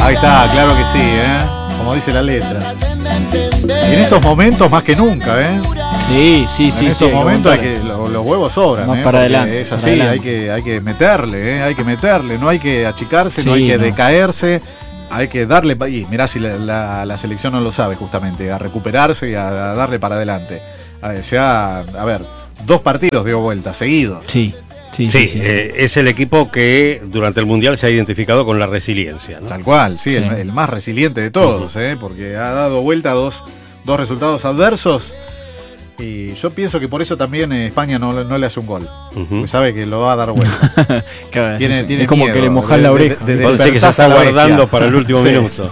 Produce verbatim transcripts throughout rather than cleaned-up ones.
Ahí está, claro que sí, ¿eh? Como dice la letra. Y en estos momentos más que nunca, ¿eh? Sí, sí, sí. En estos sí, momentos hay que, los, los huevos sobran, más ¿eh? para Porque adelante, es para así, adelante. hay que, hay que meterle, ¿eh? Hay que meterle, no hay que achicarse, Sí, no hay que no. decaerse, hay que darle, y mirá si la, la, la selección no lo sabe justamente, a recuperarse y a, a darle para adelante. A, sea, a ver, dos partidos dio vuelta, seguidos. Sí. Sí, Sí, sí, sí, eh, es el equipo que durante el Mundial se ha identificado con la resiliencia, ¿no? Tal cual, sí, Sí. El, el más resiliente de todos, ¿eh? Porque ha dado vuelta a dos, dos resultados adversos. Y yo pienso que por eso también eh, España no, no le hace un gol. Ujú. Porque sabe que lo va a dar vuelta. Claro, Tiene- sí, tiene es como miedo que le mojas de- la de- oreja. de- de- Puede ser que se despertarse está a la guardando bestia. para el último Sí. minuto.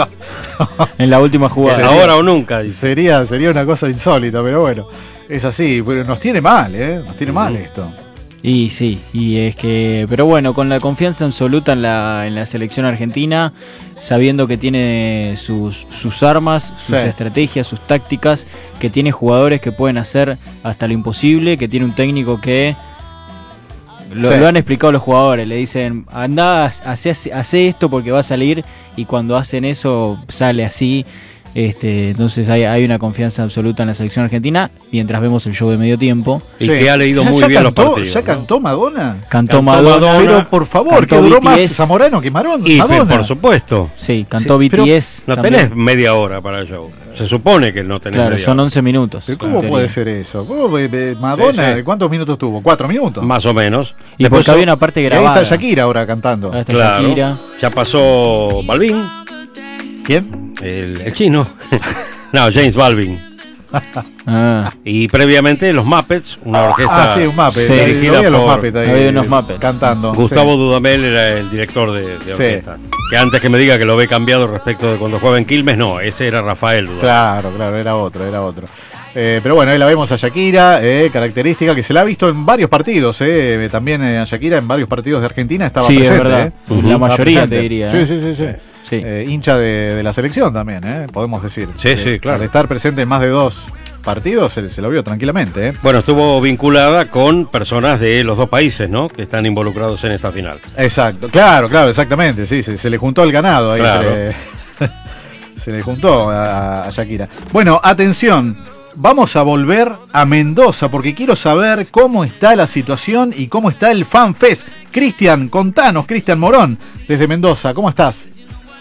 En la última jugada. Sería- Ahora o nunca, dice. Sería, sería una cosa insólita, pero bueno. Es así, pero nos tiene mal, ¿eh? Nos tiene mal Ujú. esto. Y sí, y es que, pero bueno, con la confianza absoluta en la, en la selección argentina, sabiendo que tiene sus, sus armas, sus Sí. estrategias, sus tácticas, que tiene jugadores que pueden hacer hasta lo imposible, que tiene un técnico que lo, Sí. lo han explicado los jugadores, le dicen, andá, hace, hace esto porque va a salir, y cuando hacen eso sale así. Este, entonces hay, hay una confianza absoluta en la selección argentina, mientras vemos el show de medio tiempo. Y Sí. que ha leído ¿Ya- muy ya bien cantó, los partidos. ¿Ya ¿no? cantó Madonna? Cantó, Cantó Madonna, Madonna. Pero por favor, Cantó que duró B T S. más Zamorano que Marón. Y sí, Madonna. por supuesto. sí, cantó Sí, pero B T S. No también. tenés media hora para el show. Se supone que no tenés Claro, media son hora. once minutos. ¿Pero en ¿Cómo teoría. puede ser eso? ¿Cómo, eh, eh, Madonna, Sí, sí. ¿cuántos minutos tuvo? ¿Cuatro minutos? Más o menos. Y Después porque había una parte Y ahí grabada. está Shakira ahora cantando. Ahí está Claro. Shakira. Ya pasó Balvin, ¿Quién? el, el chino. No, James Balvin. Ah, Y previamente los Muppets, una orquesta Ah, sí, un Muppet. Sí. Ahí dirigida había los por Muppets ahí, había unos Muppets. cantando. Gustavo sí. Dudamel era el director de, de Sí. orquesta. Que antes que me diga que lo ve cambiado respecto de cuando jugaba en Quilmes, no, ese era Rafael Dudamel. Claro, claro, era otro, era otro. Eh, pero bueno, ahí la vemos a Shakira, eh, característica que se la ha visto en varios partidos. Eh, también eh, a Shakira en varios partidos de Argentina estaba sí, presente. es verdad. eh. La Ujú. mayoría, Estaba te presente. diría. Sí, ¿eh? sí, sí. sí. Sí. Eh, hincha de, de la selección también, eh, podemos decir. Sí, Eh, sí, claro. Al estar presente en más de dos partidos, se, se lo vio tranquilamente. Eh. Bueno, estuvo vinculada con personas de los dos países, ¿no? Que están involucrados en esta final. Exacto, claro, claro, exactamente. Sí, se, se le juntó el ganado ahí. Claro. Se, le, se le juntó a, a Shakira. Bueno, atención. Vamos a volver a Mendoza porque quiero saber cómo está la situación y cómo está el FanFest. Cristian, contanos, Cristian Morón, desde Mendoza. ¿Cómo estás?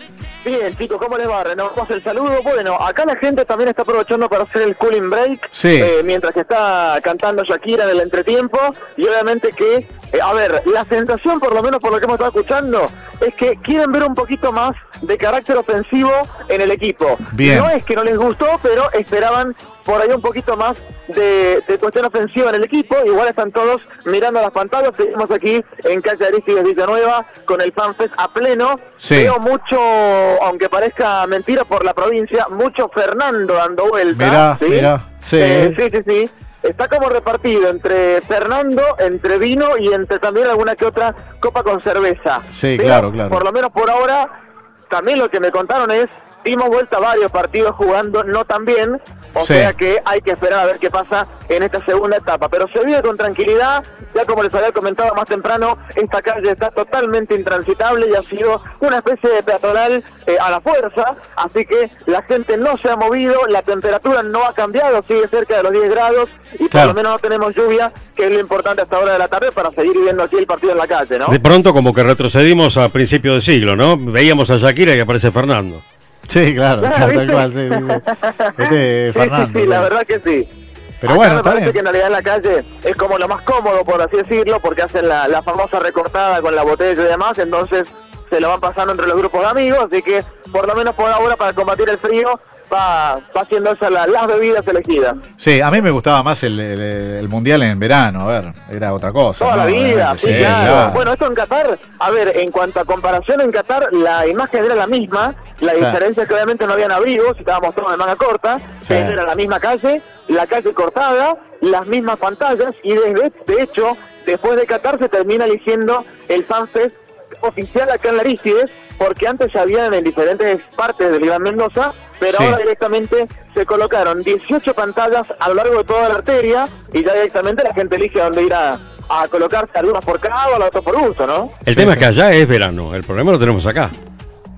Bien, chicos, ¿cómo les va? Renovamos el saludo. Bueno, acá la gente también está aprovechando para hacer el cooling break. Sí. eh, mientras que está cantando Shakira en el entretiempo. Y obviamente que, eh, a ver, la sensación, por lo menos por lo que hemos estado escuchando, es que quieren ver un poquito más de carácter ofensivo en el equipo. Bien. No es que no les gustó, pero esperaban por ahí un poquito más de, de cuestión ofensiva en el equipo. Igual están todos mirando las pantallas. Seguimos aquí en calle Arístides Villanueva con el FanFest a pleno. Sí. Veo mucho, aunque parezca mentira por la provincia, mucho Fernando dando vuelta. Mirá, ¿sí? mirá, sí. Eh, sí, sí, sí. Está como repartido entre Fernando, entre vino y entre también alguna que otra copa con cerveza. Sí, Pero, claro, claro. Por lo menos por ahora, también lo que me contaron es, dimos vuelta a varios partidos jugando no tan bien, o Sí. sea que hay que esperar a ver qué pasa en esta segunda etapa. Pero se vive con tranquilidad, ya como les había comentado más temprano, esta calle está totalmente intransitable y ha sido una especie de peatonal eh, a la fuerza, así que la gente no se ha movido, la temperatura no ha cambiado, sigue cerca de los diez grados y Claro. por lo menos no tenemos lluvia, que es lo importante hasta ahora de la tarde para seguir viendo aquí el partido en la calle, ¿no? De pronto como que retrocedimos a principio de siglo, ¿no? Veíamos a Shakira y aparece Fernando. Sí, claro, Claro, claro, tal ¿viste? cual, sí, sí, sí. Este es Sí, Fernando. sí, sí, sí. la verdad que sí. Pero Acá bueno, me está parece bien. que en realidad en la calle es como lo más cómodo, por así decirlo, porque hacen la, la famosa recortada con la botella y demás, entonces se lo van pasando entre los grupos de amigos, así que por lo menos por ahora para combatir el frío va, va siendo esas la, las bebidas elegidas. Sí, a mí me gustaba más el, el, el mundial en verano, a ver, era otra cosa. Toda ¿no? la vida, Eh, sí, claro. Bueno, esto en Qatar, a ver, en cuanto a comparación en Qatar, la imagen era la misma, la Sí. diferencia es que obviamente no habían abrigos, estábamos todos de manga corta, Sí. era la misma calle, la calle cortada, las mismas pantallas, y desde, de hecho, después de Qatar se termina eligiendo el FanFest oficial acá en la Arístides, porque antes ya habían en diferentes partes del Iván Mendoza, pero Sí. ahora directamente se colocaron dieciocho pantallas a lo largo de toda la arteria y ya directamente la gente elige dónde ir a, a colocarse, algunas por cada o las otras por gusto, ¿no? El Sí, tema sí. es que allá es verano, el problema lo tenemos acá.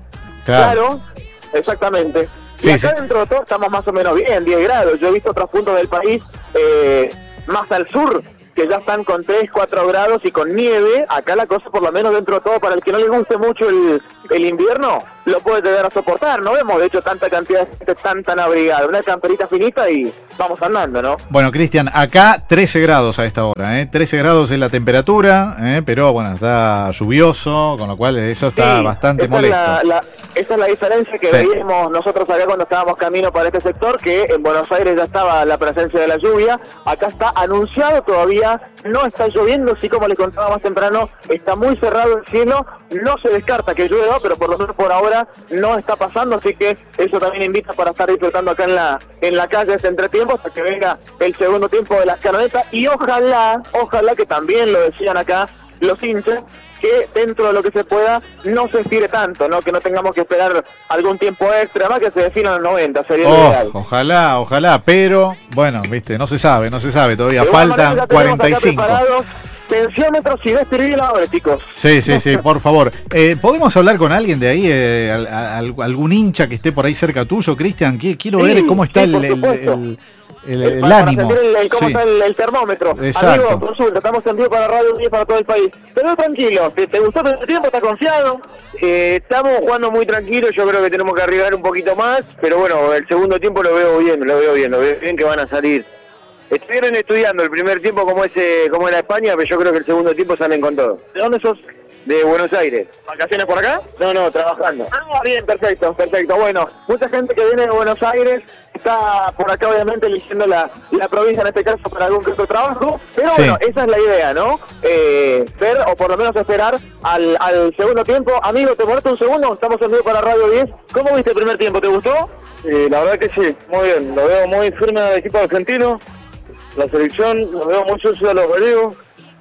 Claro, claro exactamente. Sí, y acá sí. dentro de todo estamos más o menos bien, diez grados. Yo he visto otros puntos del país eh, más al sur que ya están con tres, cuatro grados y con nieve. Acá la cosa, por lo menos dentro de todo, para el que no le guste mucho el, el invierno, lo puede llegar a soportar. No vemos, de hecho, tanta cantidad de gente tan, tan abrigada. Una camperita finita y vamos andando, ¿no? Bueno, Cristian, acá trece grados a esta hora, ¿eh? trece grados es la temperatura, ¿eh? Pero bueno, está lluvioso, con lo cual eso está Sí, bastante esa molesto. Es la, la, esa es la diferencia que Sí. veíamos nosotros acá cuando estábamos camino para este sector, que en Buenos Aires ya estaba la presencia de la lluvia. Acá está anunciado, todavía no está lloviendo, así como les contaba más temprano, está muy cerrado el cielo, no se descarta que llueva, pero por lo menos por ahora no está pasando, así que eso también invita para estar disfrutando acá en la en la calle este entretiempo hasta que venga el segundo tiempo de las camionetas, y ojalá, ojalá que también lo decían acá los hinchas, que dentro de lo que se pueda no se estire tanto, no que no tengamos que esperar algún tiempo extra, más que se definan los noventa, sería lo Oh, ideal. ojalá, ojalá, pero bueno, viste, no se sabe, no se sabe, todavía De igual manera, faltan ya tenemos cuarenta y acá cinco. preparados tensiómetros y desfibriladores, chicos. Sí, sí, sí, por favor. Eh, ¿Podemos hablar con alguien de ahí, eh, al- al- algún hincha que esté por ahí cerca tuyo, Cristian? Qui- Quiero Sí, ver cómo está sí, el, por el, supuesto. el- el- El- el para, ánimo. para sentir el, el- cómo Sí. está el, el termómetro. Exacto. Amigo, consulta, estamos en vivo para Radio diez para todo el país. Pero tranquilo, ¿te, te gustó el tiempo? ¿Estás confiado? Eh, estamos jugando muy tranquilos, yo creo que tenemos que arriesgar un poquito más, pero bueno, el segundo tiempo lo veo bien, lo veo bien, lo veo bien que van a salir. Estuvieron estudiando el primer tiempo como ese, como era España, pero yo creo que el segundo tiempo salen con todo. ¿De dónde sos? De Buenos Aires. ¿Vacaciones por acá? No, no, trabajando. Ah, bien, perfecto, perfecto. Bueno, mucha gente que viene de Buenos Aires está por acá obviamente eligiendo la, la provincia, en este caso, para algún que otro trabajo. Pero Sí. bueno, esa es la idea, ¿no? Eh, ver, o por lo menos esperar al, al segundo tiempo. Amigo, ¿te molesta un segundo? Estamos en vivo para Radio diez. ¿Cómo viste el primer tiempo? ¿Te gustó? Eh, la verdad que sí, muy bien, lo veo muy firme al equipo argentino, la selección, lo veo muy sucio a los griegos.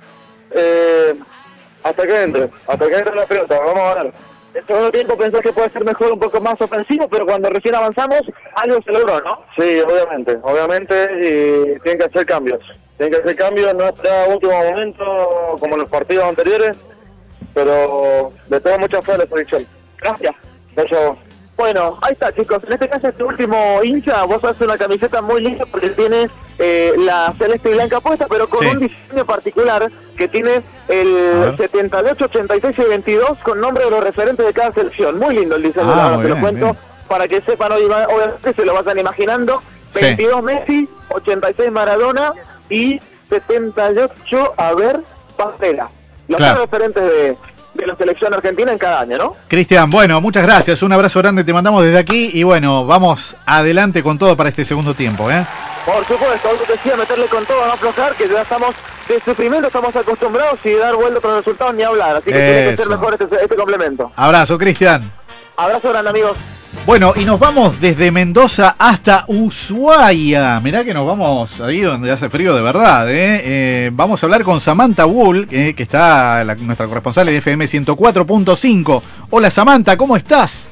Eh, hasta que entre, hasta que entre la pelota, vamos a ganar. El segundo tiempo pensás que puede ser mejor, un poco más ofensivo, pero cuando recién avanzamos, algo se logró, ¿no? Sí, obviamente, obviamente, y tienen que hacer cambios. Tienen que hacer cambios, no hasta último momento, como en los partidos anteriores, pero le tengo mucha fe a la selección. Gracias. Gracias a vos. Bueno, ahí está, chicos. En este caso, este último hincha, vos haces una camiseta muy linda porque tiene eh, la celeste y blanca puesta, pero con Sí. un diseño particular que tiene A el ver. setenta y ocho, ochenta y seis y veintidós con nombre de los referentes de cada selección. Muy lindo el diseño, Ah, la verdad, muy te lo bien, cuento bien. para que sepan, hoy va- obviamente se lo vayan imaginando. Sí. veintidós Messi, ochenta y seis Maradona y setenta y ocho, a ver, Pastela. Los Claro. tres referentes de, de la selección argentina en cada año, ¿no? Cristian, bueno, muchas gracias, un abrazo grande te mandamos desde aquí y bueno, vamos adelante con todo para este segundo tiempo, ¿eh? Por supuesto, algo que decía, meterle con todo, no aflojar, que ya estamos, de sufrimiento estamos acostumbrados y dar vuelta con los resultados ni hablar, así que tiene que ser Eso. mejor este, este complemento. Abrazo, Cristian. Abrazo grande, amigos. Bueno, y nos vamos desde Mendoza hasta Ushuaia. Mirá que nos vamos ahí donde hace frío de verdad, ¿eh? Eh, vamos a hablar con Samantha Wool, eh, que está la- nuestra corresponsal de F M ciento cuatro punto cinco. Hola Samantha, ¿cómo estás?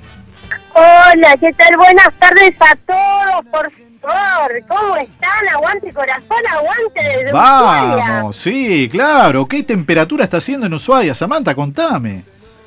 Hola, ¿qué tal? Buenas tardes a todos, por favor. ¿Cómo están? Aguante corazón, aguante desde Ushuaia. Vamos, sí, claro. ¿Qué temperatura está haciendo en Ushuaia? Samantha, contame.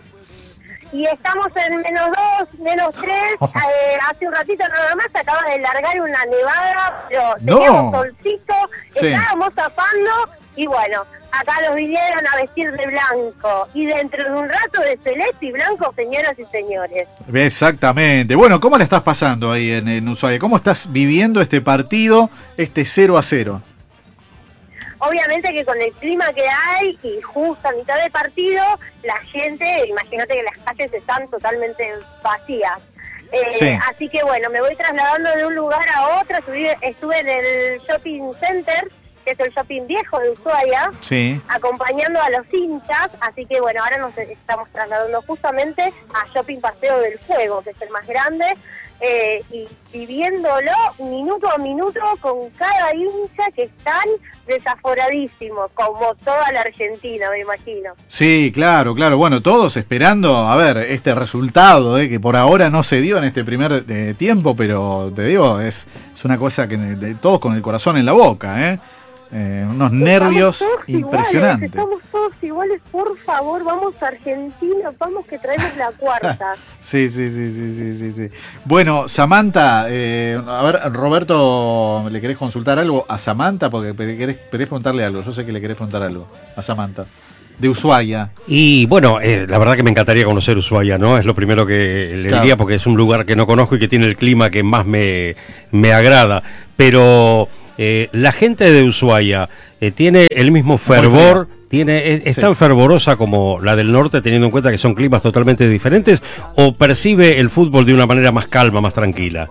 Y estamos en menos dos, menos tres. Oh. Eh, hace un ratito nada más se acaba de largar una nevada, pero No. teníamos solcito, Sí. estábamos zafando y bueno, acá los vinieron a vestir de blanco. Y dentro de un rato de celeste y blanco, señoras y señores. Exactamente. Bueno, ¿cómo la estás pasando ahí en, en Ushuaia? ¿Cómo estás viviendo este partido, este cero a cero? Obviamente que con el clima que hay y justo a mitad del partido, la gente, imagínate que las calles están totalmente vacías. Eh, Sí. Así que bueno, me voy trasladando de un lugar a otro. Estuve, estuve en el shopping center, que es el shopping viejo de Ushuaia, Sí. acompañando a los hinchas. Así que bueno, ahora nos estamos trasladando justamente a Shopping Paseo del Fuego, que es el más grande. Eh, y viviéndolo minuto a minuto con cada hincha que están desaforadísimos, como toda la Argentina, me imagino. Sí, claro, claro. Bueno, todos esperando, a ver, este resultado, eh, que por ahora no se dio en este primer eh, tiempo, pero te digo, es, es una cosa que de- todos con el corazón en la boca, ¿eh? Eh, unos nervios estamos impresionantes. Iguales, estamos todos iguales, por favor, vamos a Argentina, vamos que traemos la cuarta. sí, sí, sí, sí, sí, sí, sí. Bueno, Samantha, eh, a ver, Roberto, ¿le querés consultar algo a Samantha? Porque querés, querés preguntarle algo, yo sé que le querés preguntar algo a Samantha. De Ushuaia. Y bueno, eh, la verdad que me encantaría conocer Ushuaia, ¿no? Es lo primero que le Claro. diría, porque es un lugar que no conozco y que tiene el clima que más me, me agrada. Pero eh, la gente de Ushuaia eh, tiene el mismo fervor, tiene, es, es Sí. tan fervorosa como la del norte, teniendo en cuenta que son climas totalmente diferentes, o percibe el fútbol de una manera más calma, más tranquila.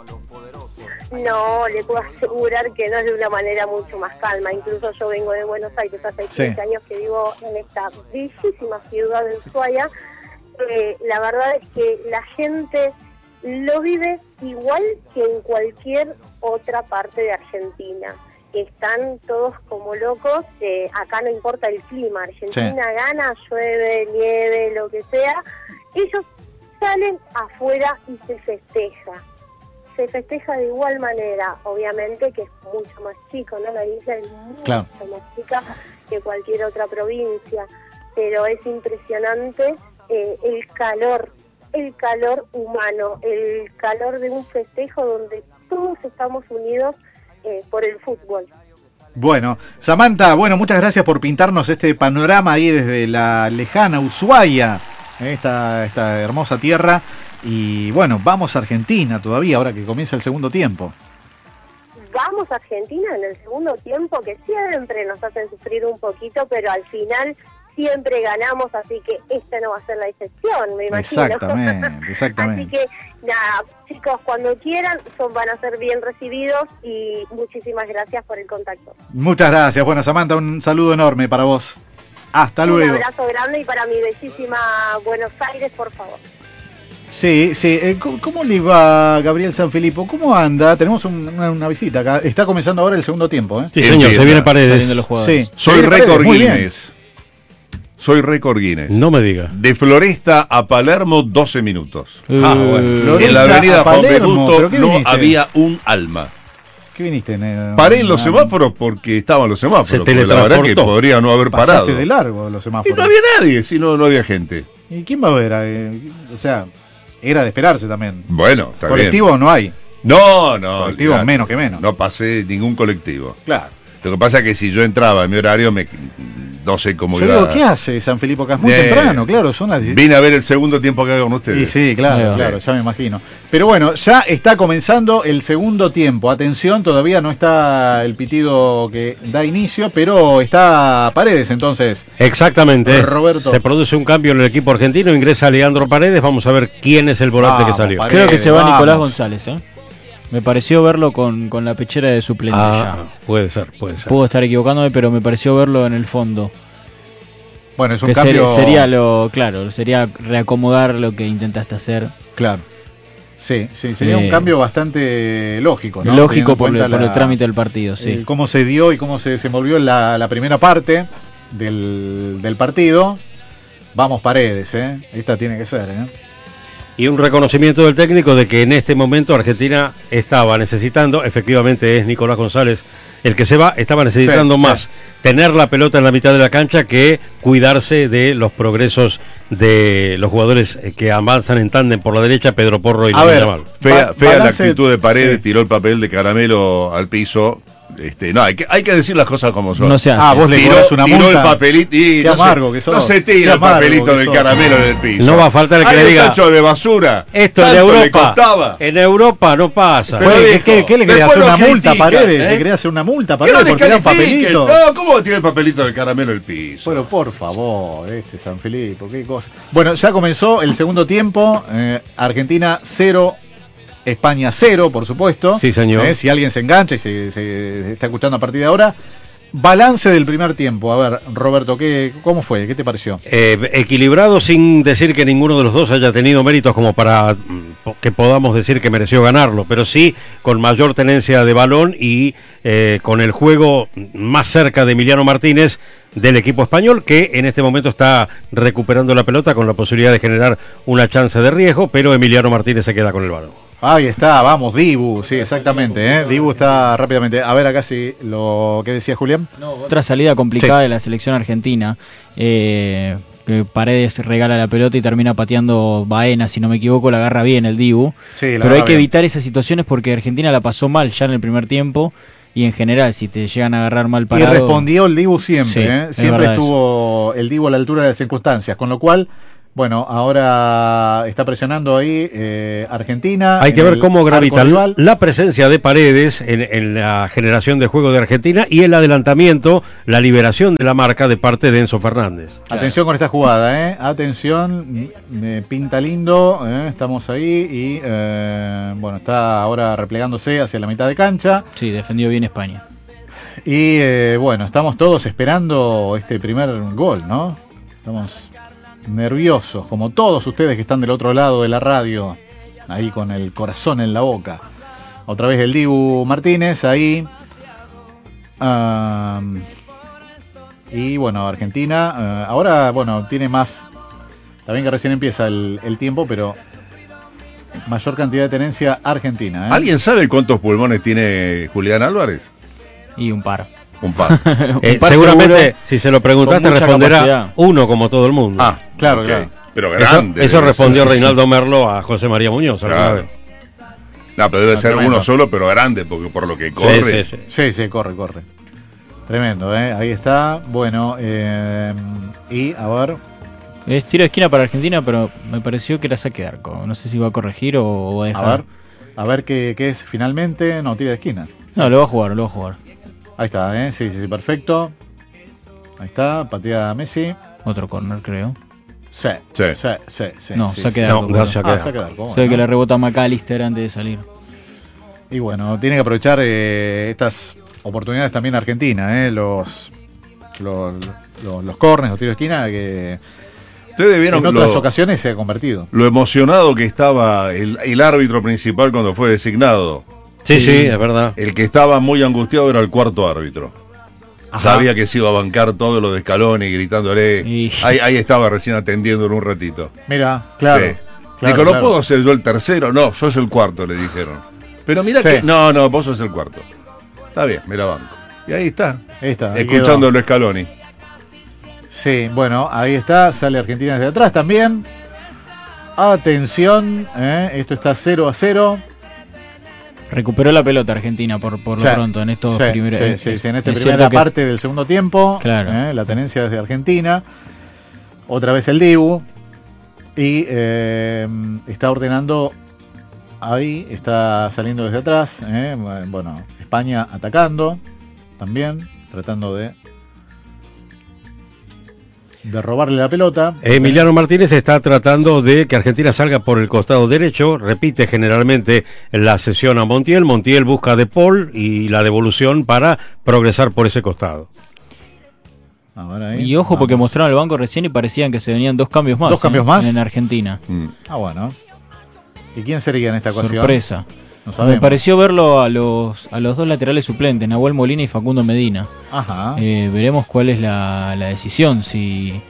No, le puedo asegurar que no es de una manera mucho más calma. Incluso yo vengo de Buenos Aires, hace Sí. quince años que vivo en esta bellísima ciudad de Ushuaia. Eh, la verdad es que la gente lo vive igual que en cualquier otra parte de Argentina. Están todos como locos, eh, acá no importa el clima, Argentina Sí. gana, llueve, nieve, lo que sea, ellos salen afuera y se festeja. Se festeja de igual manera, obviamente que es mucho más chico, ¿no? La isla es mucho Claro. más chica que cualquier otra provincia, pero es impresionante eh, el calor, el calor humano, el calor de un festejo donde todos estamos unidos eh, por el fútbol. Bueno, Samantha, bueno, muchas gracias por pintarnos este panorama ahí desde la lejana Ushuaia, eh, esta, esta hermosa tierra. Y bueno, vamos a Argentina todavía, ahora que comienza el segundo tiempo. Vamos a Argentina en el segundo tiempo, que siempre nos hacen sufrir un poquito, pero al final siempre ganamos, así que esta no va a ser la excepción, me imagino. Exactamente, exactamente. Así que, nada, chicos, cuando quieran son, van a ser bien recibidos y muchísimas gracias por el contacto. Muchas gracias. Bueno, Samantha, un saludo enorme para vos. Hasta luego. Un abrazo grande y para mi bellísima Buenos Aires, por favor. Sí, sí. Eh, ¿cómo, cómo le va Gabriel Sanfilippo? ¿Cómo anda? Tenemos un- una, una visita acá. Está comenzando ahora el segundo tiempo, ¿eh? Sí, señor, Empieza se viene Paredes. Saliendo los jugadores. Sí. Soy Sí, Paredes, récord muy bien. Guinness. Soy récord Guinness. No me diga. De Floresta a Palermo, doce minutos. Ah, bueno. Eh, Floresta En la avenida a Juan Palermo, Beruto ¿pero qué no viniste? había un alma. ¿Qué viniste? En el- Paré en los ah, semáforos porque estaban los semáforos. Se porque la verdad que teletransportó. podría no haber Pasaste parado. de largo los Y semáforos. no había nadie, si no, no había gente. ¿Y quién va a ver? Eh, o sea, era de esperarse también. Bueno, está Colectivo bien. no hay. No, no. Colectivo olvidate. menos que menos. No pasé ningún colectivo. Claro. Lo que pasa es que si yo entraba en mi horario, me, no sé cómo Yo iba. digo, ¿qué hace San Filipo acá? Es muy Eh, temprano, claro, son las... Vine a ver el segundo tiempo que hago con ustedes. Y sí, claro, Claro. claro, ya me imagino. Pero bueno, ya está comenzando el segundo tiempo. Atención, todavía no está el pitido que da inicio, pero está Paredes entonces. Exactamente. Roberto. Se produce un cambio en el equipo argentino, ingresa Leandro Paredes, vamos a ver quién es el volante Vamos, que salió. Paredes. Creo que se va Vamos. Nicolás González, ¿eh? Me pareció verlo con, con la pechera de suplente Ah, ya. puede ser, puede ser. Puedo estar equivocándome, pero me pareció verlo en el fondo. Bueno, es un Que cambio... ser- sería lo, claro, sería reacomodar lo que intentaste hacer. Claro. Sí, sí, sería Eh, un cambio bastante lógico, ¿no? Lógico Teniendo por, en el, cuenta por el la- trámite del partido, sí. eh, cómo se dio y cómo se desenvolvió en la, la primera parte del, del partido. Vamos Paredes, ¿eh? Esta tiene que ser, ¿eh? Y un reconocimiento del técnico de que en este momento Argentina estaba necesitando, efectivamente es Nicolás González el que se va, estaba necesitando Sí, más sí. tener la pelota en la mitad de la cancha que cuidarse de los progresos de los jugadores eh, que avanzan en tándem por la derecha, Pedro Porro y A Lamine ver, Yamal. Fea, Ba- fea la balance- actitud de Paredes, sí. tiró el papel de caramelo al piso. Este, no, hay que, hay que decir las cosas como son. No se hace. Ah, vos le tiró, cobrás una tiró multa. el papelito y Qué no, amargo se, que sos. no se Qué tira el amargo papelito que del sos. caramelo en el piso. No va a faltar el que Hay le un diga, tacho de basura. Esto en Tanto le Europa, costaba. en Europa no pasa. Pero ¿Qué, viejo, qué- qué le quería después hacer una lo multa a critica, Paredes? ¿eh? ¿Le quería hacer una multa a Que no Paredes porque le dan descalifiquen. papelito? No, ¿cómo va a tirar el papelito del caramelo en el piso? Bueno, por favor, este San Filipo, qué cosa. Bueno, ya comenzó el segundo tiempo. eh, Argentina cero, España cero, por supuesto. Sí, señor. Eh, si alguien se engancha y se, se está escuchando a partir de ahora. Balance del primer tiempo. A ver, Roberto, ¿qué, ¿cómo fue? ¿Qué te pareció? Eh, equilibrado, sin decir que ninguno de los dos haya tenido méritos como para mm, po- que podamos decir que mereció ganarlo, pero sí con mayor tenencia de balón y eh, con el juego más cerca de Emiliano Martínez del equipo español, que en este momento está recuperando la pelota con la posibilidad de generar una chance de riesgo, pero Emiliano Martínez se queda con el balón. Ahí está, vamos, Dibu, sí, exactamente, ¿eh? Dibu está rápidamente. A ver acá sí, lo que decía Julián. No, otra salida complicada Sí. de la selección argentina. Eh, que Paredes regala la pelota y termina pateando Baena, si no me equivoco, la agarra bien el Dibu. Sí, la Pero hay agarra que bien. evitar esas situaciones porque Argentina la pasó mal ya en el primer tiempo. Y en general, si te llegan a agarrar mal Y parado... respondió el Dibu siempre, Sí, ¿eh? es Siempre verdad estuvo el Dibu a la altura de las circunstancias, con lo cual, bueno, ahora está presionando ahí eh, Argentina. Hay que en ver el cómo arco gravita rival. la presencia de Paredes en, en la generación de juego de Argentina y el adelantamiento, la liberación de la marca de parte de Enzo Fernández. Atención con esta jugada, ¿eh? Atención, me pinta lindo, ¿eh? Estamos ahí y, eh, bueno, está ahora replegándose hacia la mitad de cancha. Sí, defendió bien España. Y, eh, bueno, estamos todos esperando este primer gol, ¿no? Estamos nerviosos, como todos ustedes que están del otro lado de la radio, ahí con el corazón en la boca. Otra vez el Dibu Martínez, ahí. Um, y, bueno, Argentina, uh, ahora, bueno, tiene más... Está bien que recién empieza el, el tiempo, pero mayor cantidad de tenencia Argentina, ¿eh? ¿Alguien sabe cuántos pulmones tiene Julián Álvarez? Y un par. Un par. Eh, par seguramente, seguro, si se lo preguntaste, con mucha responderá capacidad. uno como todo el mundo. Ah, Claro, ok. claro. Pero eso grande. eso debe respondió ser. Reinaldo Merlo a José María Muñoz. alguna Claro. vez. No, pero debe Ah, ser tremendo. uno solo, pero grande, porque por lo que Sí, corre. sí, sí. Sí, sí, corre, corre. Tremendo, ¿eh? Ahí está. Bueno, eh, y a ver. Es tiro de esquina para Argentina, pero me pareció que era saque de arco. No sé si va a corregir o, o va a dejar. A ver. A ver qué, qué es finalmente. No, tira de esquina. No, lo va a jugar, lo va a jugar. Ahí está, ¿eh? Sí, sí, sí, perfecto. Ahí está, patea Messi. Otro corner, creo. Sí, Sí. sí, sí, sí. No, sí, saque sí. de No, arco. no, creo. saque Ah, de saque de arco, Se ve bueno. que le rebota a McAllister antes de salir. Y bueno, tiene que aprovechar eh, estas oportunidades también Argentina, ¿eh? Los, los, los, los corners, los tiros de esquina, que Ustedes vieron en otras lo, ocasiones se ha convertido. lo emocionado que estaba el, el árbitro principal cuando fue designado. Sí, sí, es verdad. El que estaba muy angustiado era el cuarto árbitro. Ajá. Sabía que se iba a bancar todo lo de Scaloni gritándole. Y- Ahí, ahí estaba recién atendiendo en un ratito. Mira, claro. Sí. claro, Dijo, ¿no claro. puedo ser yo el tercero? No, sos el cuarto, le dijeron. Pero mira Sí. que... No, no, vos sos el cuarto. Está bien, me la banco. Y ahí está, Ahí está. ahí escuchándolo Scaloni. quedó. Sí, bueno, ahí está. Sale Argentina desde atrás también. Atención, ¿eh? Esto está cero a cero. Recuperó la pelota Argentina por, por Sí, lo pronto en estos sí, primeros. sí, sí, sí, en esta es primera cierto que- parte del segundo tiempo. Claro. ¿eh? La tenencia desde Argentina. Otra vez el Dibu. Y eh, está ordenando. Ahí está saliendo desde atrás. ¿eh? Bueno, España atacando. También. Tratando de. De robarle la pelota. Emiliano Martínez está tratando de que Argentina salga por el costado derecho, repite generalmente la sesión a Montiel, Montiel busca a De Paul y la devolución para progresar por ese costado. Ahora ahí, Y ojo porque vamos. mostraron el banco recién y parecían que se venían dos cambios más. ¿Dos cambios ¿eh? más? En Argentina. Mm. Ah, bueno. ¿Y quién sería en esta ocasión? Sorpresa. No Me sabemos. pareció verlo a los a los dos laterales suplentes, Nahuel Molina y Facundo Medina. Ajá. Eh, veremos cuál es la, la decisión, si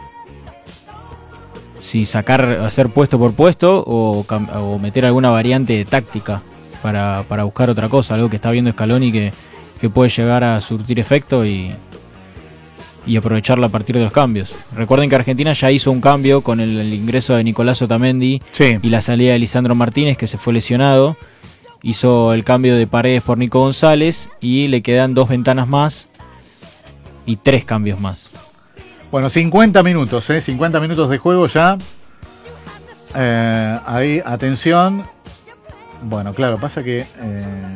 si sacar, hacer puesto por puesto o, cam- o meter alguna variante táctica para, para buscar otra cosa, algo que está viendo Scaloni que, que puede llegar a surtir efecto y, y aprovecharlo a partir de los cambios. Recuerden que Argentina ya hizo un cambio con el, el ingreso de Nicolás Otamendi Sí. y la salida de Lisandro Martínez, que se fue lesionado. Hizo el cambio de Paredes por Nico González y le quedan dos ventanas más y tres cambios más. Bueno, cincuenta minutos, ¿eh? cincuenta minutos de juego ya. Eh, ahí, atención. Bueno, claro, pasa que... eh,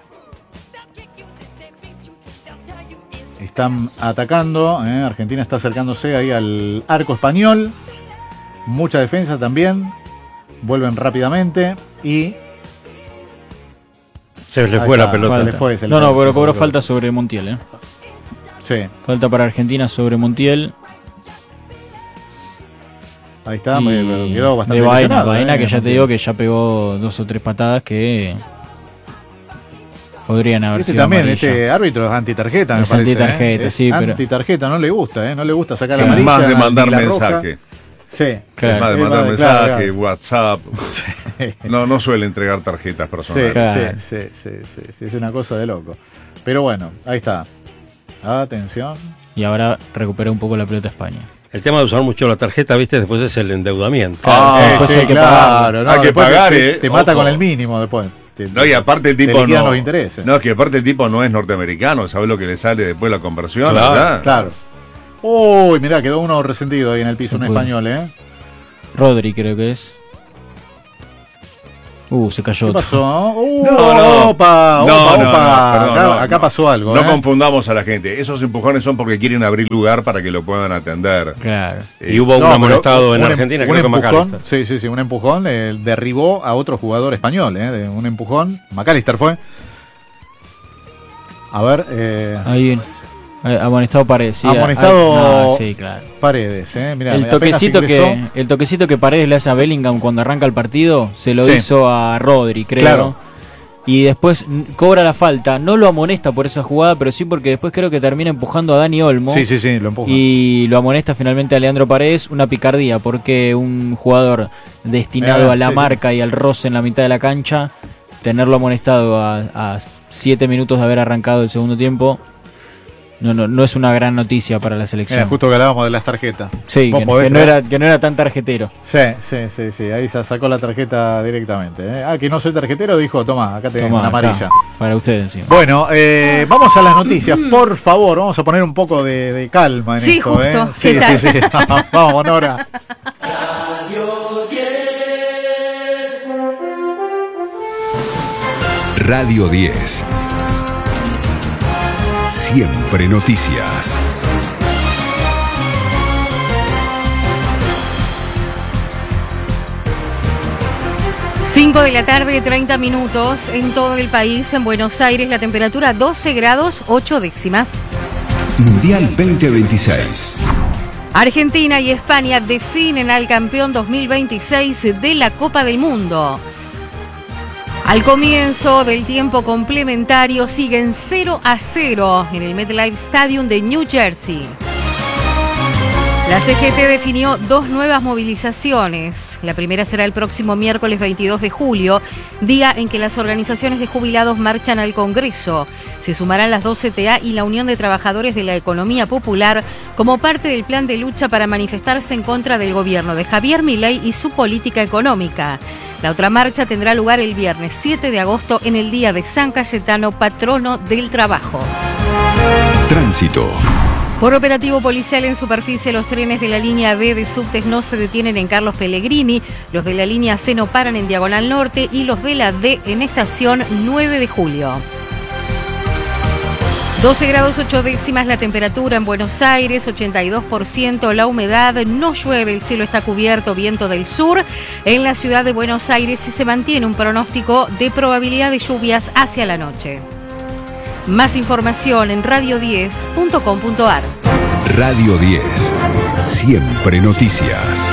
están atacando. ¿eh? Argentina está acercándose ahí al arco español. Mucha defensa también. Vuelven rápidamente. Y... Se le Ahí fue la está, pelota. se le fue, se le No, fue, no, se pero le cobró fue. falta sobre Montiel. ¿eh? Sí, Falta para Argentina sobre Montiel. ahí está. y me- quedó bastante de Baena, lesionado, Baena ¿eh? que ya te digo que ya pegó dos o tres patadas que podrían haber Este sido también, amarilla. este árbitro es antitarjeta, me Es parece. antitarjeta, ¿eh? Es sí, pero- antitarjeta, no le gusta, ¿eh? No le gusta sacar Que amarilla. más de ni mandar la roja. mensaje. Sí, Claro. Además de Es mandar más, mensajes, claro, claro. WhatsApp. Sí. No, no suele entregar tarjetas Sí, personales. Claro. sí, sí, sí, sí, sí, es una cosa de loco. Pero bueno, ahí está. Atención. Y ahora recupera un poco la pelota España. El tema de usar mucho la tarjeta, viste, después es el endeudamiento. Ah, Eh, después sí, hay que claro, pagarlo. no, Hay que después pagar, te, eh, te mata ojo. con el mínimo después. Te- No, y aparte el te tipo liquidan no. los intereses. No, es que aparte el tipo no es norteamericano, ¿sabes lo que le sale después la conversión? Claro, ¿verdad? Claro. Uy, mirá, quedó uno resentido ahí en el piso, No un puede. español, ¿eh? Rodri creo que es. Uh, se cayó ¿Qué otro. pasó? Uh, No, no. Opa, No, opa, no, no, opa. perdón, acá no, acá no. pasó algo, No ¿eh? confundamos a la gente. Esos empujones son porque quieren abrir lugar para que lo puedan atender. Claro. Eh, Y hubo un No, pero amonestado en un em- Argentina, un creo que empujón, McAllister. sí, sí, sí, un empujón eh, derribó a otro jugador español, ¿eh? De un empujón. McAllister fue. A ver, eh, Ahí eh, amonestado Paredes. Sí, Amonestado- ah, ah, sí, claro. Paredes, ¿eh? Mirá, El apenas toquecito, ingresó. que, el toquecito que Paredes le hace a Bellingham cuando arranca el partido, se lo Sí. hizo a Rodri, creo. Claro. Y después mm, cobra la falta. No lo amonesta por esa jugada, pero sí porque después creo que termina empujando a Dani Olmo. Sí, sí, sí, lo empuja. Y lo amonesta finalmente a Leandro Paredes. Una picardía, porque un jugador destinado Eh, a la sí, marca y al roce en la mitad de la cancha, tenerlo amonestado a, a siete minutos de haber arrancado el segundo tiempo, no, no, no es una gran noticia para la selección. Mira, justo que hablábamos de las tarjetas. Sí, Vos que, podés que no creer. era, que no era tan tarjetero. Sí, sí, sí, sí, ahí se sacó la tarjeta directamente. ¿eh? Ah, que no soy tarjetero, dijo, toma, acá tenés Tomá, una acá, amarilla. para ustedes encima. Bueno, eh, vamos a las noticias, por favor, vamos a poner un poco de, de calma en Sí, esto. justo. ¿eh? ¿Qué Sí, tal? sí, sí. Vamos, Nora. Radio diez. Siempre noticias. cinco de la tarde, treinta minutos en todo el país. En Buenos Aires la temperatura doce grados ocho décimas. Mundial veinte veintiséis. Argentina y España definen al campeón dos mil veintiséis de la Copa del Mundo. Al comienzo del tiempo complementario siguen cero a cero en el MetLife Stadium de New Jersey. La C G T definió dos nuevas movilizaciones. La primera será el próximo miércoles veintidós de julio, día en que las organizaciones de jubilados marchan al Congreso. Se sumarán las dos C T A y la Unión de Trabajadores de la Economía Popular como parte del plan de lucha para manifestarse en contra del gobierno de Javier Milei y su política económica. La otra marcha tendrá lugar el viernes siete de agosto en el Día de San Cayetano, patrono del trabajo. Tránsito. Por operativo policial en superficie, los trenes de la línea B de subtes no se detienen en Carlos Pellegrini, los de la línea C no paran en Diagonal Norte y los de la D en estación nueve de julio. doce grados ocho décimas la temperatura en Buenos Aires, ochenta y dos por ciento la humedad, no llueve, el cielo está cubierto, viento del sur. En la ciudad de Buenos Aires se mantiene un pronóstico de probabilidad de lluvias hacia la noche. Más información en radio diez punto com punto ar. Radio diez. Siempre noticias.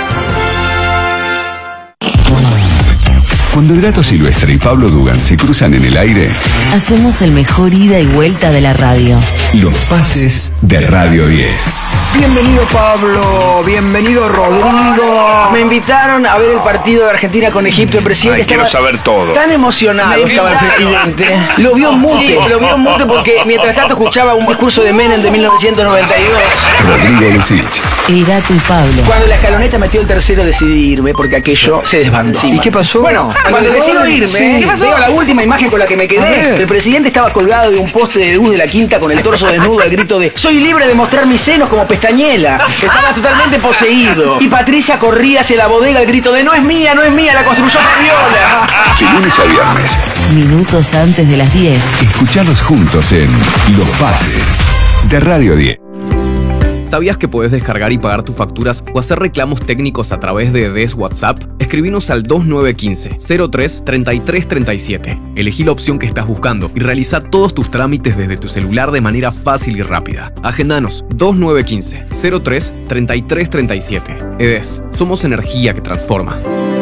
Cuando el Gato Silvestre y Pablo Dugan se cruzan en el aire, hacemos el mejor ida y vuelta de la radio. los pases de Radio diez. Bienvenido Pablo, bienvenido Rodrigo. Me invitaron a ver el partido de Argentina con Egipto. El presidente Ay, estaba quiero saber todo. tan emocionado estaba el presidente. Lo vio en mute, lo vio en mute porque mientras tanto escuchaba un discurso de Menem de mil novecientos noventa y dos. Rodrigo Lucich. El Gato y Pablo. Cuando la escaloneta metió el tercero decidí irme porque aquello se desbandó. ¿Y qué pasó? Bueno, cuando decido irme, Sí. ¿Qué pasó? veo la última imagen con la que me quedé. El presidente estaba colgado de un poste de luz de la quinta con el torso desnudo al grito de "soy libre de mostrar mis senos como pestañela". Estaba totalmente poseído. Y Patricia corría hacia la bodega al grito de "no es mía, no es mía, la construyó Fabiola". De lunes a viernes, Minutos antes de las diez. escuchalos juntos en Los Pases de Radio diez. ¿Sabías que podés descargar y pagar tus facturas o hacer reclamos técnicos a través de D E S WhatsApp? Escribinos al dos nueve uno cinco, cero tres, treinta y tres treinta y siete. Elegí la opción que estás buscando y realiza todos tus trámites desde tu celular de manera fácil y rápida. Agendanos dos nueve uno cinco, cero tres, treinta y tres treinta y siete. E D E S, somos energía que transforma.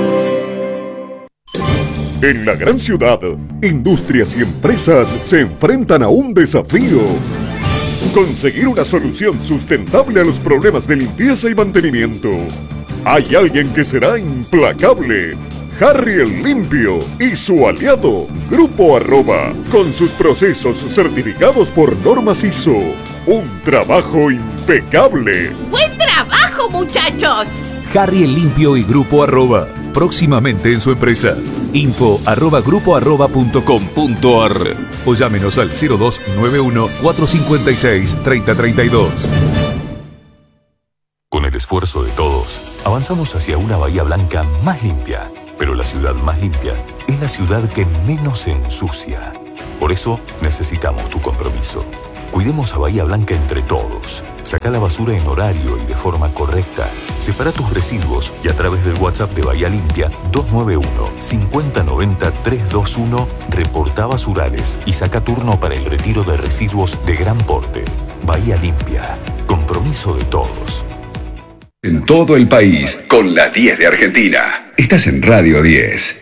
En la gran ciudad, industrias y empresas se enfrentan a un desafío. Conseguir una solución sustentable a los problemas de limpieza y mantenimiento. Hay alguien que será implacable. Harry el Limpio y su aliado, Grupo Arroba, con sus procesos certificados por normas I S O. Un trabajo impecable. ¡Buen trabajo, muchachos! Harry el Limpio y Grupo Arroba, próximamente en su empresa. Info arroba grupo arroba punto com punto ar o llámenos al cero dos nueve uno cuatro cinco seis tres cero tres dos. Con el esfuerzo de todos, avanzamos hacia una Bahía Blanca más limpia. Pero la ciudad más limpia es la ciudad que menos se ensucia. Por eso necesitamos tu compromiso. Cuidemos a Bahía Blanca entre todos. Saca la basura en horario y de forma correcta. Separa tus residuos y a través del WhatsApp de Bahía Limpia dos nueve uno, cinco cero nueve cero, tres dos uno reporta basurales y saca turno para el retiro de residuos de gran porte. Bahía Limpia. Compromiso de todos. En todo el país, con la diez de Argentina. Estás en Radio diez.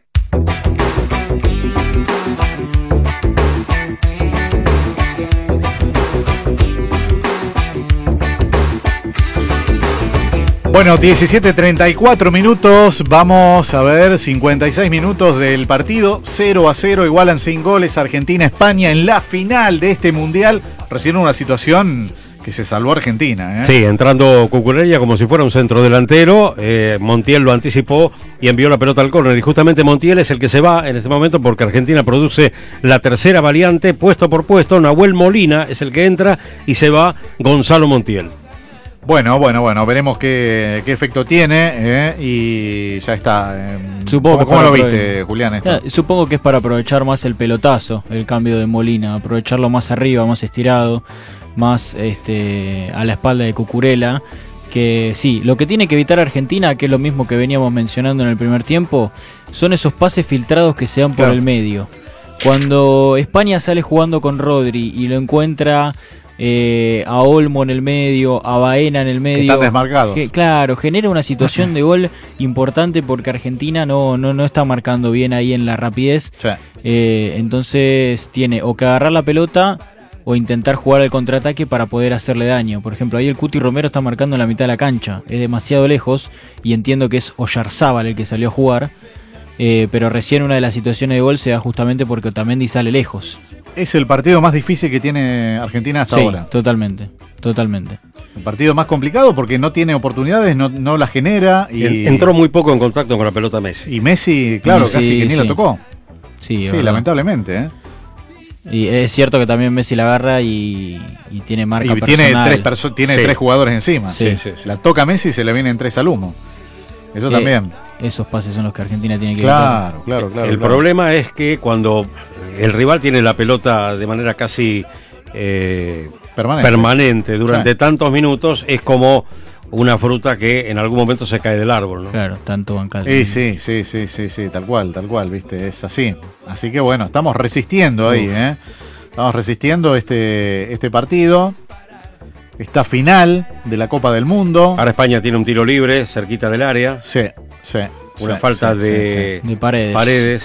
Bueno, diecisiete treinta y cuatro minutos, vamos a ver, cincuenta y seis minutos del partido, cero a cero, igualan sin goles Argentina-España en la final de este Mundial, recién una situación que se salvó Argentina, ¿eh? Sí, entrando Cucurella como si fuera un centro delantero, eh, Montiel lo anticipó y envió la pelota al córner, y justamente Montiel es el que se va en este momento porque Argentina produce la tercera variante, puesto por puesto, Nahuel Molina es el que entra y se va Gonzalo Montiel. Bueno, bueno, bueno, veremos qué, qué efecto tiene, ¿eh? Y ya está. Eh, Supongo ¿Cómo, que cómo lo para viste, Julián? Esto? Ya, supongo que es para aprovechar más el pelotazo, el cambio de Molina, aprovecharlo más arriba, más estirado, más este a la espalda de Cucurella. Que sí, lo que tiene que evitar Argentina, que es lo mismo que veníamos mencionando en el primer tiempo, son esos pases filtrados que se dan por Claro. el medio. Cuando España sale jugando con Rodri y lo encuentra eh, a Olmo en el medio, a Baena en el medio, están desmarcados. que, claro, genera una situación de gol importante porque Argentina no, no, no está marcando bien ahí en la rapidez. Sí. Eh, entonces tiene o que agarrar la pelota o intentar jugar al contraataque para poder hacerle daño. Por ejemplo, ahí el Cuti Romero está marcando en la mitad de la cancha, es demasiado lejos y entiendo que es Oyarzábal el que salió a jugar. Eh, pero recién una de las situaciones de gol se da justamente porque Otamendi sale lejos. Es el partido más difícil que tiene Argentina hasta Sí, ahora. totalmente, totalmente. El partido más complicado porque no tiene oportunidades, no, no las genera. Y Entró muy poco en contacto con la pelota Messi. Y Messi, claro, Messi, casi que ni sí. la tocó. Sí, Sí, verdad. lamentablemente, ¿eh? Y es cierto que también Messi la agarra y, y tiene marca Y tiene, personal. tres, perso- tiene Sí. tres jugadores encima. Sí, sí, La toca Messi y se le vienen tres al humo. Eso Eh, también. Esos pases son los que Argentina tiene que Claro, evitar. claro, claro. El claro. problema es que cuando el rival tiene la pelota de manera casi eh, Permanente. permanente durante Sí. tantos minutos, es como una fruta que en algún momento se cae del árbol, ¿no? Claro, tanto bancal. Sí, sí, sí, sí, sí, sí, tal cual, tal cual, viste, es así. Así que bueno, estamos resistiendo ahí, Uf. ¿eh? Estamos resistiendo este, este partido, esta final de la Copa del Mundo. Ahora España tiene un tiro libre cerquita del área. Sí, sí. Una sí, falta sí, de, sí, De Paredes. Paredes.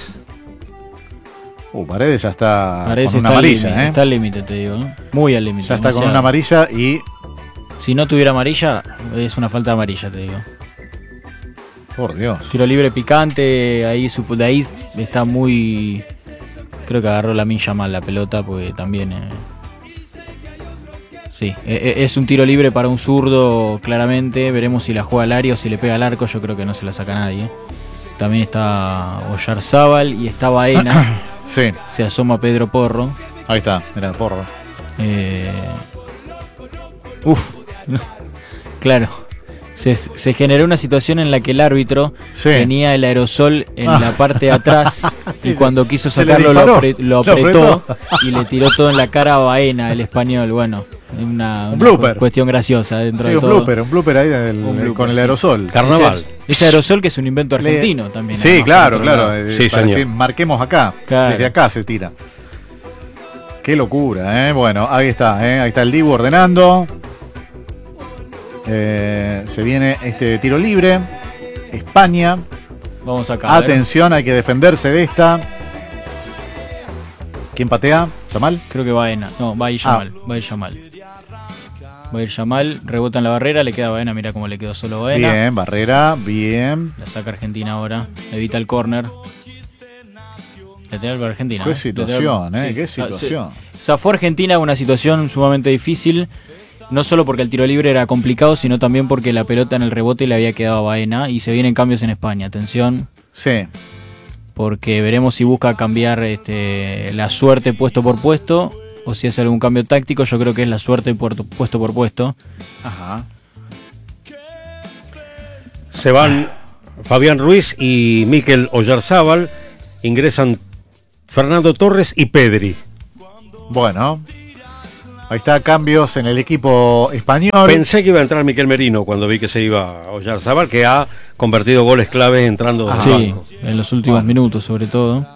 Uh, Paredes ya está Paredes con una está al amarilla, límite, ¿eh? está al límite, te digo. ¿eh? Muy al límite. Ya está con demasiado. una amarilla y... Si no tuviera amarilla, es una falta de amarilla, te digo. Por Dios. Tiro libre picante, ahí su, de ahí está muy... Creo que agarró la mincha mal la pelota, porque también... eh, sí, eh, es un tiro libre para un zurdo, claramente. Veremos si la juega al área o si le pega al arco. Yo creo que no se la saca nadie. También está Oyarzábal y está Baena. Sí. Se asoma Pedro Porro. Ahí está, mira, Porro. Eh, uf, claro. Se, se generó una situación en la que el árbitro Sí. tenía el aerosol en Ah. la parte de atrás Sí, y sí. cuando quiso Se le sacarlo lo, disparó. apre- lo Lo apretó apretó. y le tiró todo en la cara a Baena, el español. Bueno, una, Un una blooper. cu- cuestión graciosa dentro Sí, de un todo. blooper, un blooper ahí del- Un blooper, con el sí. aerosol. Carnaval. Ese, ese aerosol que es un invento Le- argentino también. Sí, además, claro, por otro claro. lado. eh, Sí, para señor. decir, marquemos acá. Claro. Desde acá se tira. Qué locura, ¿eh? Bueno, ahí está, ¿eh? Ahí está el Dibu ordenando. Eh, se viene este tiro libre. España. Vamos acá. a ver. Atención, hay que defenderse de esta. ¿Quién patea? ¿Yamal? Creo que Baena. No, va a ir Ah. Yamal. Va a ir Yamal. Va a ir Yamal, rebota en la barrera, le queda Baena, mira cómo le quedó solo Baena. Bien, Barrera, bien. La saca Argentina ahora, evita el córner. Lateral para Argentina. Qué ¿eh? situación, Lateral, eh, sí. qué situación. Zafó Argentina una situación sumamente difícil, no solo porque el tiro libre era complicado, sino también porque la pelota en el rebote le había quedado a Baena y se vienen cambios en España. Atención. Sí. Porque veremos si busca cambiar este, la suerte puesto por puesto o si hace algún cambio táctico. Yo creo que es la suerte puerto, puesto por puesto. Ajá. Se van Fabián Ruiz y Mikel Oyarzábal. Ingresan Fernando Torres y Pedri. Bueno, ahí está, cambios en el equipo español. Pensé que iba a entrar Miquel Merino cuando vi que se iba a Oyarzábal, que ha convertido goles claves entrando Ah, del sí, banco. en los últimos bueno. minutos sobre todo.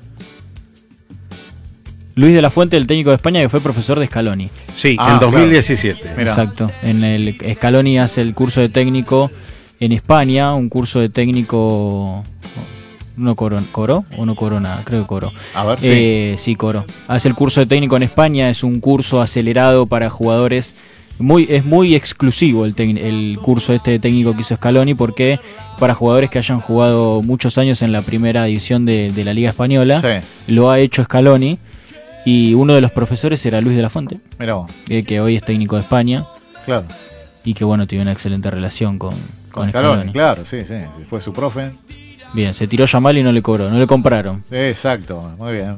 Luis de la Fuente, el técnico de España, que fue profesor de Scaloni. Sí, ah, en dos mil diecisiete. Claro. Exacto. En el Scaloni hace el curso de técnico en España, un curso de técnico. No coró, ¿coró o no coró nada? Creo que coró. A ver, eh, sí. Sí, coró. Hace el curso de técnico en España, es un curso acelerado para jugadores. Muy, es muy exclusivo el, el curso este de técnico que hizo Scaloni, porque para jugadores que hayan jugado muchos años en la primera división de, de la Liga Española, sí. Lo ha hecho Scaloni. Y uno de los profesores era Luis de la Fuente, eh, que hoy es técnico de España. Claro. Y que bueno, tiene una excelente relación con, con, con Scaloni. Scaloni. Claro, sí, sí, fue su profe. Bien, se tiró Yamal y no le cobró, no le compraron. Exacto, muy bien.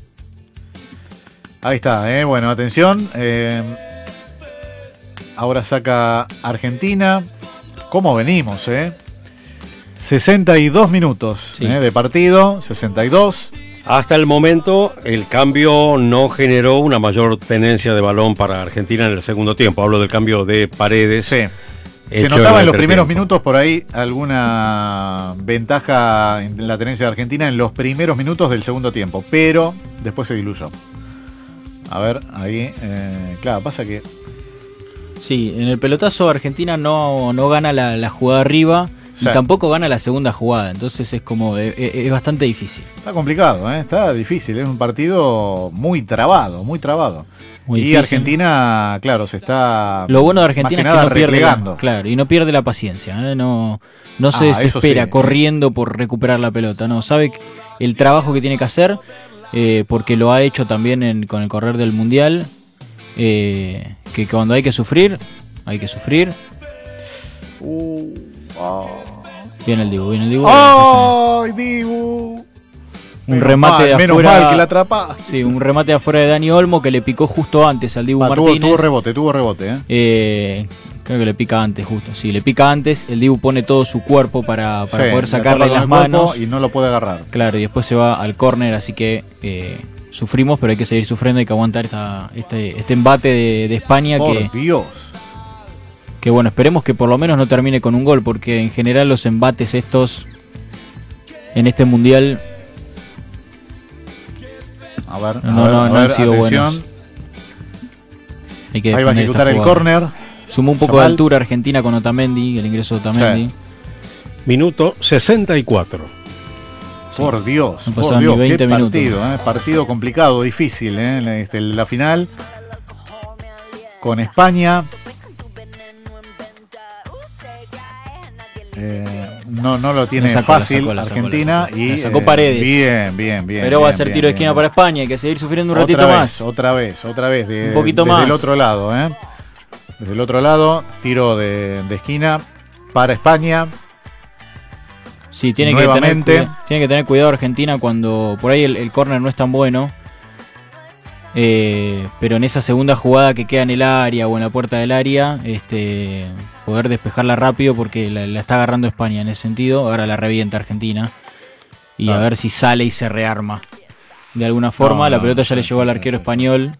Ahí está, eh, bueno, atención. Eh, ahora saca Argentina. ¿Cómo venimos, eh? sesenta y dos minutos sí. eh, de partido, sesenta y dos. Hasta el momento el cambio no generó una mayor tenencia de balón para Argentina en el segundo tiempo. Hablo del cambio de Paredes. Sí. Se notaba en los primeros minutos por ahí alguna ventaja en la tenencia de Argentina en los primeros minutos del segundo tiempo, pero después se diluyó. A ver, ahí, eh, claro, pasa que... Sí, en el pelotazo Argentina no, no gana la, la jugada arriba, sí. Y tampoco gana la segunda jugada, entonces es como, es, es bastante difícil. Está complicado, ¿eh? Está difícil, es un partido muy trabado, muy trabado. Muy y difícil. Argentina, claro, se está. Lo bueno de Argentina que es que no pierde la, claro, y no pierde la paciencia, ¿eh? no, no se ah, desespera sí. corriendo por recuperar la pelota, no, sabe el trabajo que tiene que hacer, eh, porque lo ha hecho también en, con el correr del mundial, eh, que cuando hay que sufrir, hay que sufrir. Uh, oh. Viene el Dibu, viene el Dibu. ¡Ay, Dibu! Un menos remate mal, de menos afuera. Mal que la atrapaste. Sí, un remate de afuera de Dani Olmo que le picó justo antes al Dibu Va, Martínez. Tuvo, tuvo rebote, tuvo rebote, ¿eh? eh. Creo que le pica antes, justo. Sí, le pica antes. El Dibu pone todo su cuerpo para, para sí, poder sacarle las manos. Y no lo puede agarrar. Claro, y después se va al córner, así que eh, sufrimos, pero hay que seguir sufriendo. Hay que aguantar esta, este, este embate de, de España. Por que, Dios. Que bueno, esperemos que por lo menos no termine con un gol, porque en general los embates estos en este mundial a ver, no, a ver, no, a no ver, han sido atención. buenos. Hay que ahí va a ejecutar el córner. Sumó un poco Chamal. de altura Argentina con Otamendi, el ingreso de Otamendi. Sí. Minuto sesenta y cuatro. Sí. Por Dios, no por Dios, veinte qué minutos. partido, eh, partido complicado, difícil, eh, este, la final con España. Eh, no, no lo tiene sacó, fácil la sacó, la la Argentina sacó, la sacó. y La sacó Paredes. Eh, bien, bien, bien. Pero bien, va a ser bien, tiro de bien, esquina bien. para España, hay que seguir sufriendo un otra ratito vez, más. Otra vez, otra vez, de, un poquito desde más. el otro lado, ¿eh? Desde el otro lado, tiro de, de esquina para España. Sí, tiene que, tener, tiene que tener cuidado Argentina cuando por ahí el, el córner no es tan bueno. Eh, pero en esa segunda jugada que queda en el área o en la puerta del área, este, poder despejarla rápido porque la, la está agarrando España en ese sentido. Ahora la revienta Argentina. Y ah. a ver si sale y se rearma. De alguna forma, no, la pelota ya no, le llegó al arquero español.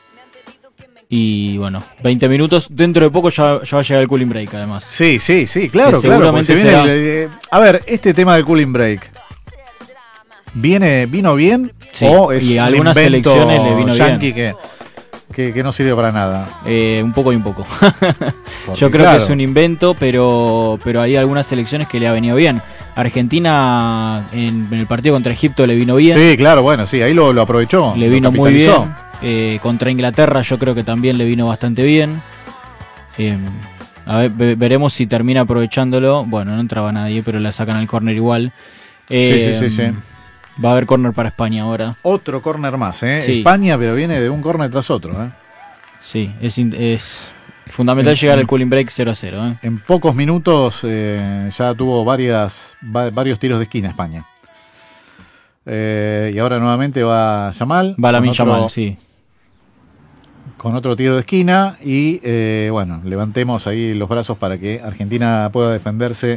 Y bueno, veinte minutos. Dentro de poco ya, ya va a llegar el cooling break, además. Sí, sí, sí, claro, que claro. Seguramente viene será... el, eh, a ver, este tema del cooling break. ¿Viene, ¿Vino bien? Sí, ¿O es y un algunas selecciones le vino yankee bien? Que, que, que no sirve para nada. Eh, un poco y un poco. Porque, Yo creo claro. que es un invento, pero, pero hay algunas selecciones que le ha venido bien. Argentina en, en el partido contra Egipto le vino bien. Sí, claro, bueno, sí, ahí lo, lo aprovechó. Le vino muy bien. Eh, contra Inglaterra yo creo que también le vino bastante bien. Eh, a ver, ve- veremos si termina aprovechándolo. Bueno, no entraba nadie, pero la sacan al córner igual. Eh, sí, sí, sí, sí. Va a haber córner para España ahora. Otro córner más, ¿eh? Sí. España, pero viene de un córner tras otro, ¿eh? Sí, es, in- es fundamental En- llegar en- al cooling break cero a cero. ¿eh? En pocos minutos eh, ya tuvo varias, va- varios tiros de esquina España. Eh, y ahora nuevamente va Yamal. Va Lamine con otro- Yamal, sí. Con otro tiro de esquina. Y eh, bueno, levantemos ahí los brazos para que Argentina pueda defenderse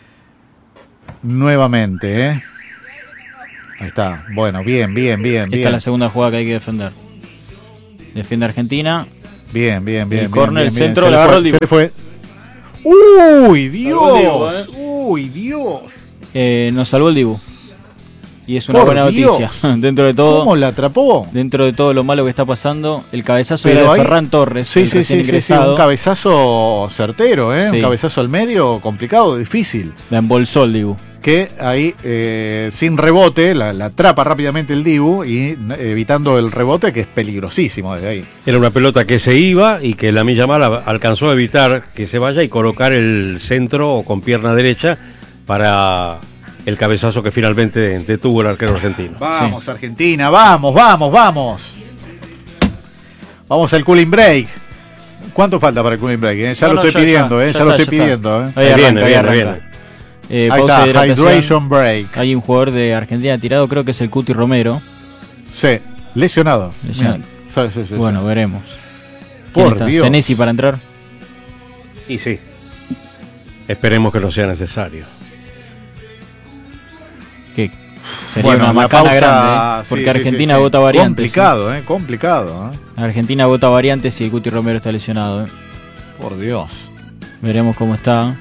nuevamente. ¿eh? Ahí está. Bueno, bien, bien, bien. Esta bien. es la segunda jugada que hay que defender. Defiende Argentina. Bien, bien, bien. El bien, córner, bien, el bien. centro, Se la le agarró fue- el Dibu. se le fue. ¡Uy, Salvó el Dibu, Dios! ¿eh? ¡Uy, Dios! Eh, nos salvó el Dibu. Y es una Por buena Dios. noticia. Dentro de todo. ¿Cómo la atrapó? Dentro de todo lo malo que está pasando, el cabezazo Pero era de ahí- Ferran Torres. Sí, el sí, recién sí, sí, sí, ingresado. un cabezazo certero, ¿eh? Sí. Un cabezazo al medio, complicado, difícil. La embolsó el Dibu. Que ahí, eh, sin rebote, la, la atrapa rápidamente el Dibu y eh, evitando el rebote, que es peligrosísimo desde ahí. Era una pelota que se iba y que Lamine Yamal a- alcanzó a evitar que se vaya y colocar el centro con pierna derecha para el cabezazo que finalmente detuvo el arquero argentino. Vamos, Argentina, vamos, vamos, vamos. Vamos al cooling break. ¿Cuánto falta para el cooling break? eh? Ya No, lo no, estoy ya pidiendo, está, eh, ya ya lo está, estoy ya pidiendo. está. eh. Ahí Ahí arranca, viene, ahí viene, arranca. viene. Eh, Ahí pausa está, de hidratación. hydration break. Hay un jugador de Argentina tirado, creo que es el Cuti Romero. Sí, lesionado. Lesionado. Mira. Sí, sí, sí, Bueno, sí. veremos. ¿Quién Por está? Dios. ¿Senesi para entrar? Y sí, esperemos que no sea necesario. Que sería Bueno, una la macana pausa, grande, ¿eh? sí, Porque sí, sí, Argentina sí. vota variantes. Complicado, eh, complicado. eh. Argentina vota variantes y el Cuti Romero está lesionado. ¿eh? Por Dios. Veremos cómo está.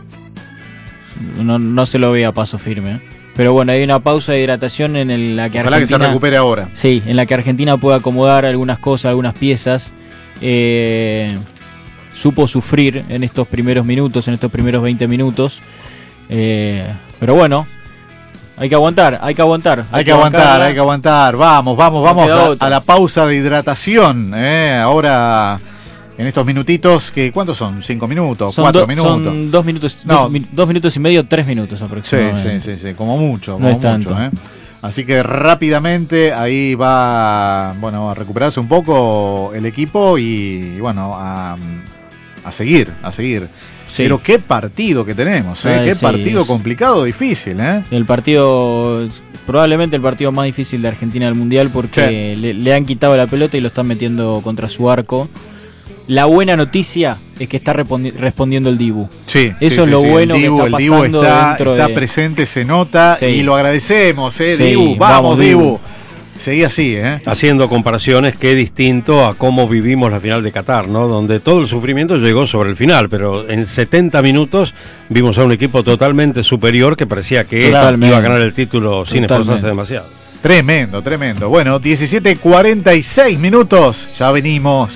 No, no se lo ve a paso firme. ¿eh? Pero bueno, hay una pausa de hidratación en el- la que Ojalá que se Argentina... recupere ahora. Sí, en la que Argentina pueda acomodar algunas cosas, algunas piezas. Eh, supo sufrir en estos primeros minutos, en estos primeros veinte minutos. Eh, pero bueno, hay que aguantar, hay que aguantar. Hay que aguantar, bancarla. hay que aguantar. Vamos, vamos, No vamos queda a, otra. a la pausa de hidratación. eh. Ahora, en estos minutitos, que ¿cuántos son? ¿Cinco minutos? Son ¿Cuatro do- minutos? Son dos minutos, No. dos, mi- dos minutos y medio, tres minutos Sí, aproximadamente. sí, sí, sí, como mucho, No como es mucho, tanto. ¿eh? Así que rápidamente ahí va, bueno, a recuperarse un poco el equipo y, y bueno, a, a seguir, a seguir. Sí. Pero qué partido que tenemos, ¿eh? Ay, Qué sí, partido es- complicado, difícil, ¿eh? El partido, probablemente el partido más difícil de Argentina del Mundial porque le, le han quitado la pelota y lo están metiendo contra su arco. La buena noticia es que está respondi- respondiendo el Dibu. Sí, Eso sí, es sí, lo sí. bueno el que Dibu, está el Dibu pasando está, dentro está de... presente, se nota Sí. y lo agradecemos, ¿eh? Sí, Dibu, vamos, vamos, Dibu. Dibu. Seguí así, ¿eh? Haciendo comparaciones, qué distinto a cómo vivimos la final de Qatar, ¿no? Donde todo el sufrimiento llegó sobre el final, pero en setenta minutos vimos a un equipo totalmente superior que parecía que Totalmente. iba a ganar el título sin Totalmente. esforzarse demasiado. Tremendo, tremendo. Bueno, diecisiete cuarenta y seis minutos. Ya venimos.